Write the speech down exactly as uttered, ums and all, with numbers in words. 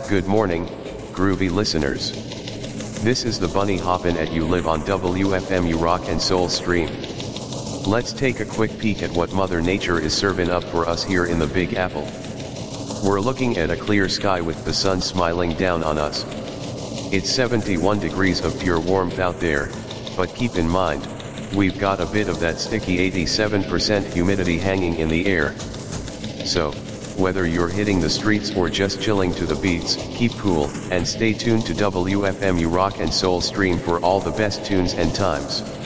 Good morning, groovy listeners. This is the Bunny Hoppin' at You Live on W F M U Rock and Soul Stream. Let's take a quick peek at what Mother Nature is serving up for us here in the Big Apple. We're looking at a clear sky with the sun smiling down on us. It's seventy-one degrees of pure warmth out there, but keep in mind, we've got a bit of that sticky eighty-seven percent humidity hanging in the air. So, whether you're hitting the streets or just chilling to the beats, keep cool, and stay tuned to W F M U Rock and Soul Stream for all the best tunes and times.